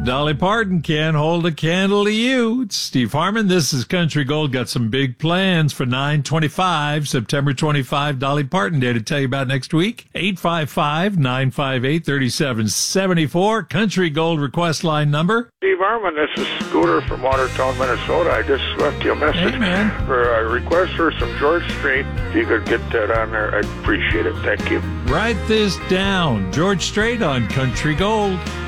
Dolly Parton can't hold a candle to you. It's Steve Harmon. This is Country Gold. Got some big plans for 9/25, September 25, Dolly Parton Day to tell you about next week. 855-958-3774. Country Gold request line number. Steve Harmon, this is Scooter from Watertown, Minnesota. I just left you a message for a request for some George Strait. If you could get that on there, I'd appreciate it. Thank you. Write this down. George Strait on Country Gold.